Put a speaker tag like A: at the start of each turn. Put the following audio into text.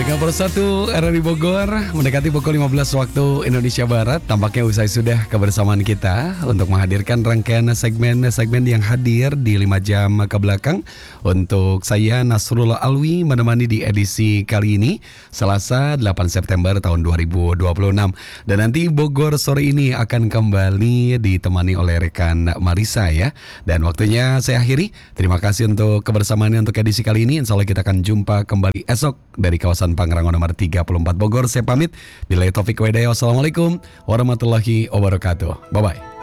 A: 1 RRI Bogor mendekati pukul 15 waktu Indonesia Barat. Tampaknya usai sudah kebersamaan kita untuk menghadirkan rangkaian segmen yang hadir di 5 jam ke belakang. Untuk saya Nasrullah Alwi menemani di edisi kali ini Selasa 8 September tahun 2026. Dan nanti Bogor sore ini akan kembali ditemani oleh rekan Marisa ya. Dan waktunya saya akhiri. Terima kasih untuk kebersamaannya untuk edisi kali ini. Insya Allah kita akan jumpa kembali esok dari kawasan Pangrango nomor 34 Bogor. Saya pamit. Billahi taufik wa hidayah. Wassalamualaikum warahmatullahi wabarakatuh. Bye-bye.